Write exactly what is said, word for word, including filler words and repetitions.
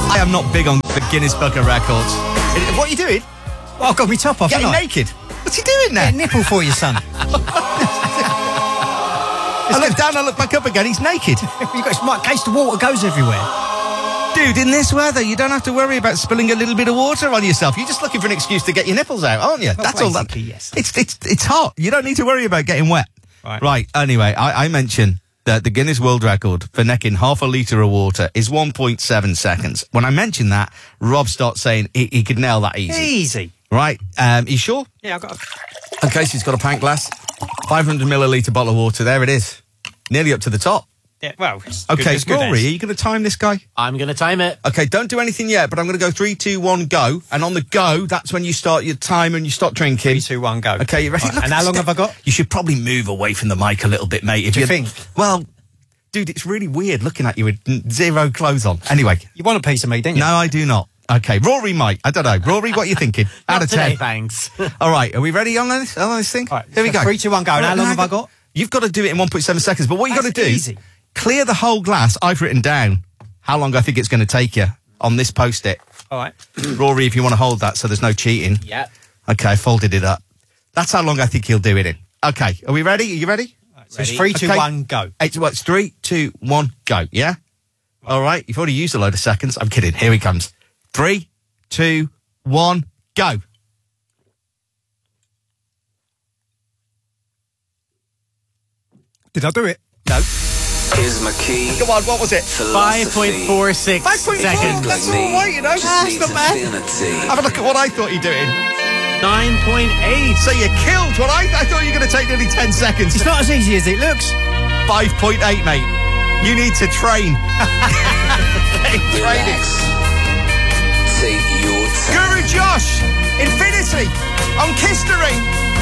I am not big on the Guinness Book of Records. What are you doing? Well, I've got my top off, Getting haven't I? naked. What's he doing there? Get a nipple for you, son. I look down, I look back up again, he's naked. You've got in case the water goes everywhere. Dude, in this weather, you don't have to worry about spilling a little bit of water on yourself. You're just looking for an excuse to get your nipples out, aren't you? Well, That's all that. yes. It's, it's, it's hot. You don't need to worry about getting wet. Right. Right, anyway, I, I mentioned that the Guinness World Record for necking half a litre of water is one point seven seconds. When I mentioned that, Rob starts saying he, he could nail that easy. Easy. Right, um, you sure? Yeah, I've got a... Okay, so he's got a pint glass, five hundred millilitre bottle of water. There it is. Nearly up to the top. Yeah, well, it's Okay, good, it's good Rory, as. are you going to time this guy? I'm going to time it. Okay, don't do anything yet, but I'm going to go three, two, one, go. And on the go, that's when you start your time and you stop drinking. Three, two, one, go. Okay, you ready? Right, Look and at how the long step. have I got? You should probably move away from the mic a little bit, mate. If Do you you'd- think? Well, dude, it's really weird looking at you with n- zero clothes on. Anyway, You want a piece of me, didn't you? no, I do not. Okay, Rory might. I don't know. Rory, what are you thinking? Out Not of today, ten. thanks. All right, are we ready on this, on this thing? All right, Here we so go. three, two, one, go. And how long have I got? You've got to do it in one point seven seconds, but what you've got to That's do, easy. clear the whole glass. I've written down how long I think it's going to take you on this post-it. All right. Rory, if you want to hold that so there's no cheating. Yeah. Okay, I folded it up. That's how long I think he'll do it in. Okay, are we ready? Are you ready? So it's three, two, Okay. one, go. It's, well, it's three, two, one, go, yeah? All right, you've already used a load of seconds. I'm kidding. Here he comes. Three, two, one, go. Did I do it? No. Here's my key. Come on, what was it? five point four six five point four. seconds. That's all right, you know. That's not bad. Have a look at what I thought you're doing. nine point eight. So you killed what I, I thought you were going to take nearly ten seconds. It's not as easy as it looks. five point eight, mate. You need to train. Keep training. Take your time. Guru Josh, Infinity, on Kiss the Ring.